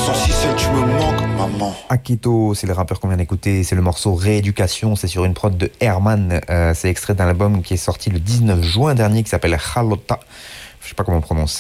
106 tu me manques, maman. Akito, c'est le rappeur qu'on vient d'écouter, c'est le morceau Rééducation, c'est sur une prod de Herman, c'est extrait d'un album qui est sorti le 19 juin dernier qui s'appelle Halota. Je sais pas comment on prononce,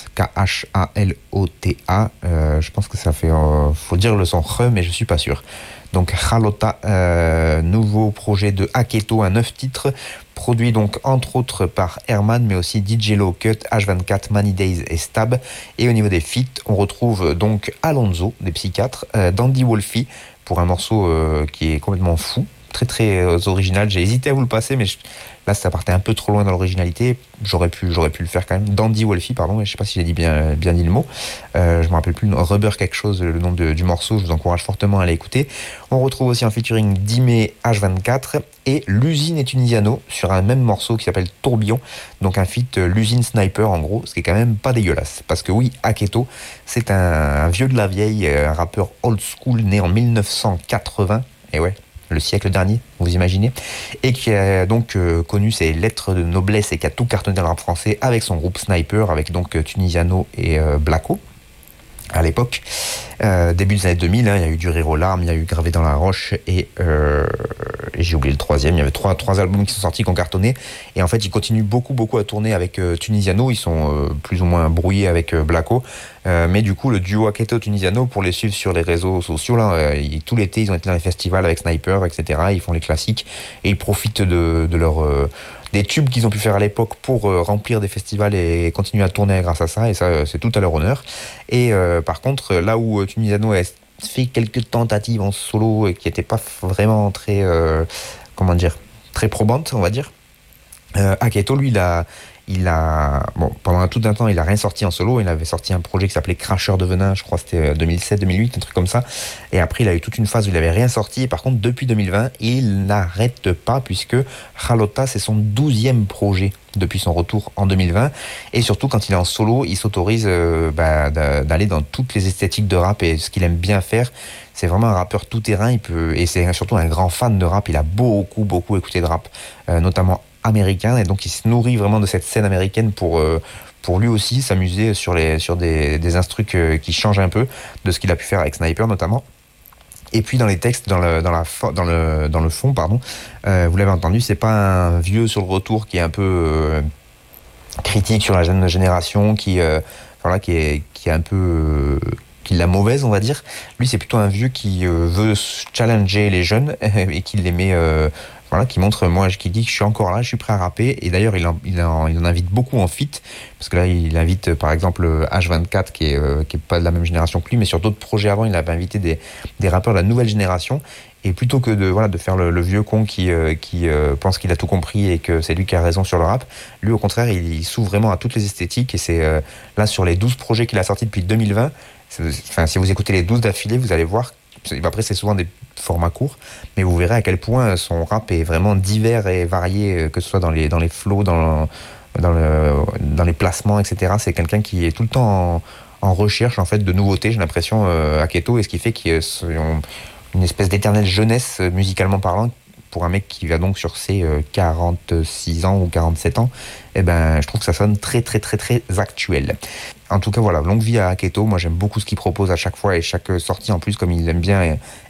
Khalota. Je pense que ça fait, faut dire le son re, mais je suis pas sûr. Donc Halota, nouveau projet de Aketo, un 9 titres, produit donc entre autres par Herman, mais aussi DJ Low Cut, H24, Many Days et Stab. Et au niveau des feats, on retrouve donc Alonso, des Psychiatres, Dandy Wolfie, pour un morceau qui est complètement fou, très très original. J'ai hésité à vous le passer, mais là ça partait un peu trop loin dans l'originalité. J'aurais pu le faire quand même. Dandy Wolfie, pardon, je sais pas si j'ai dit bien dit le mot. Je me rappelle plus, Rubber quelque chose, le nom du morceau. Je vous encourage fortement à l'écouter. On retrouve aussi en featuring Dime H24 et l'usine et Tunisiano sur un même morceau qui s'appelle Tourbillon. Donc un feat l'usine Sniper en gros, ce qui est quand même pas dégueulasse. Parce que oui, Aketo, c'est un vieux de la vieille, un rappeur old school né en 1980. Et ouais, le siècle dernier, vous imaginez, et qui a donc connu ses lettres de noblesse et qui a tout cartonné dans le rap français avec son groupe Sniper, avec donc Tunisiano et Blacko à l'époque. Début des années 2000, il y a eu du Rire aux larmes, il y a eu Gravé dans la roche et j'ai oublié le troisième. Il y avait trois albums qui sont sortis, qui ont cartonné, et en fait ils continuent beaucoup à tourner avec Tunisiano. Ils sont plus ou moins brouillés avec Blacko, mais du coup le duo Aketo Tunisiano, pour les suivre sur les réseaux sociaux là, tout l'été ils ont été dans les festivals avec Sniper, etc. Ils font les classiques et ils profitent de leur des tubes qu'ils ont pu faire à l'époque pour remplir des festivals et continuer à tourner grâce à ça, et ça c'est tout à leur honneur. Et par contre, là où Tunisiano a fait quelques tentatives en solo et qui n'étaient pas vraiment très très probantes, on va dire, Aketo lui pendant tout un temps il a rien sorti en solo. Il avait sorti un projet qui s'appelait Cracheur de venin, je crois que c'était 2007-2008, un truc comme ça, et après il a eu toute une phase où il avait rien sorti. Et par contre depuis 2020 il n'arrête pas, puisque Halota c'est son 12e projet depuis son retour en 2020, et surtout quand il est en solo il s'autorise d'aller dans toutes les esthétiques de rap, et ce qu'il aime bien faire. C'est vraiment un rappeur tout terrain, et c'est surtout un grand fan de rap. Il a beaucoup écouté de rap, notamment américain, et donc il se nourrit vraiment de cette scène américaine pour lui aussi s'amuser sur des instrus qui changent un peu de ce qu'il a pu faire avec Sniper notamment. Et puis dans les textes, dans le fond, pardon, vous l'avez entendu, c'est pas un vieux sur le retour qui est un peu critique sur la jeune génération, qui est un peu qui est la mauvaise, on va dire. Lui, c'est plutôt un vieux qui veut challenger les jeunes et qui les met qui montre, qui dit que je suis encore là, je suis prêt à rapper. Et d'ailleurs, il en invite beaucoup en feat, parce que là, il invite par exemple H24, qui est pas de la même génération que lui, mais sur d'autres projets avant, il avait invité des rappeurs de la nouvelle génération. Et plutôt que de faire le vieux con qui pense qu'il a tout compris et que c'est lui qui a raison sur le rap, lui au contraire, il s'ouvre vraiment à toutes les esthétiques. Et c'est là, sur les 12 projets qu'il a sortis depuis 2020, si vous écoutez les 12 d'affilée, vous allez voir. Après, c'est souvent des formats courts, mais vous verrez à quel point son rap est vraiment divers et varié, que ce soit dans les flows, dans les placements, etc. C'est quelqu'un qui est tout le temps en recherche en fait de nouveautés, j'ai l'impression, Aketo, et ce qui fait qu'ils ont une espèce d'éternelle jeunesse musicalement parlant. Pour un mec qui va donc sur ses 46 ans ou 47 ans, je trouve que ça sonne très actuel. En tout cas, voilà, longue vie à Aketo. Moi, j'aime beaucoup ce qu'il propose à chaque fois, et chaque sortie en plus, comme il aime bien